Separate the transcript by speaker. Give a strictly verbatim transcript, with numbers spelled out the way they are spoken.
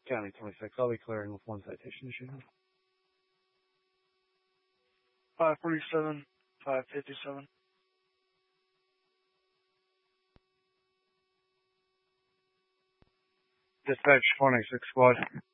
Speaker 1: County twenty-six. I'll be clearing with one citation issue.
Speaker 2: five forty-seven, five fifty-seven.
Speaker 1: Dispatch twenty-six squad.